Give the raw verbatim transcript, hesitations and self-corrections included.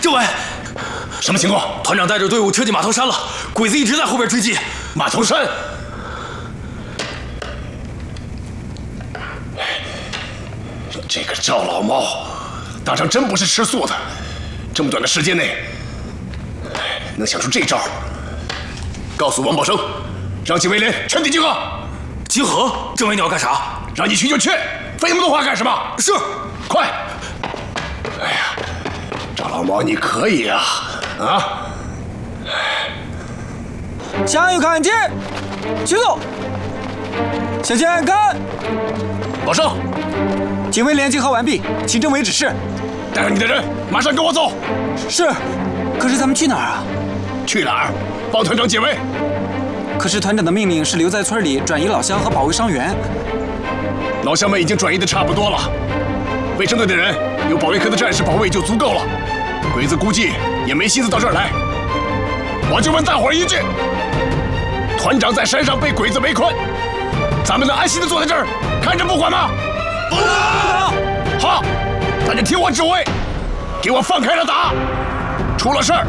政委， 什么情况？ 团长带着队伍车进马头山了，鬼子一直在后边追击。 马头山。 这个赵老猫，当场真不是吃素的。这么短的时间内，能想出这招，告诉王宝生，让警卫连全体集合。 集合？政委你要干啥？ 让你去就去，废那么多话干什么？ 是， 快！哎呀，赵老猫你可以啊！啊！ 向右看齐，行动！向前看。 宝生。 警卫连集合完毕，请政委指示。 带上你的人，马上跟我走。 是，可是咱们去哪儿啊？ 去哪儿？帮团长解围。 可是团长的命令是留在村里转移老乡和保卫伤员。 老乡们已经转移的差不多了，卫生队的人有保卫科的战士保卫就足够了。鬼子估计也没心思到这儿来。我就问大伙儿一句：团长在山上被鬼子围困，咱们能安心的坐在这儿看着不管吗？ 不能！好，大家听我指挥，给我放开了打！出了事儿，